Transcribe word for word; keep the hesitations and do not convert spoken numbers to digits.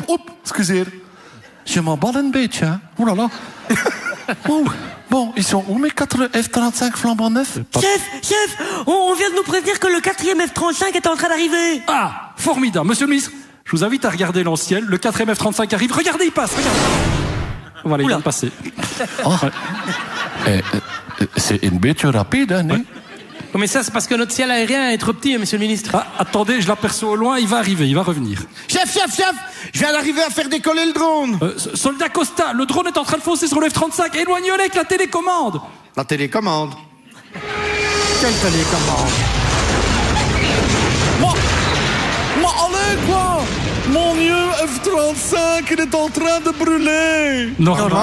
Oep, excuseer. Je m'en bats een beetje, hè. Oeh là là. Oeh. Bon, ils sont où mes quatre F trente-cinq flambant neufs? Chef, chef, on, on vient de nous prévenir que le quatrième F trente-cinq est en train d'arriver. Ah, formidable. Monsieur le ministre, je vous invite à regarder dans le ciel. Le quatrième F trente-cinq arrive. Regardez, il passe. Regardez. Voilà, il vient de passer. Oh. Eh, eh, c'est une beetje rapide, hein, nee? Oh, mais ça, c'est parce que notre ciel aérien est trop petit, monsieur le ministre. Ah, attendez, je l'aperçois au loin. Il va arriver, il va revenir. Chef, chef, chef, je viens d'arriver à faire décoller le drone. Euh, soldat Costa, le drone est en train de foncer sur le F trente-cinq. Éloignez-le avec la télécommande. La télécommande. Quelle télécommande? Moi, moi, allez, quoi? Mon vieux F trente-cinq, il est en train de brûler. Normal.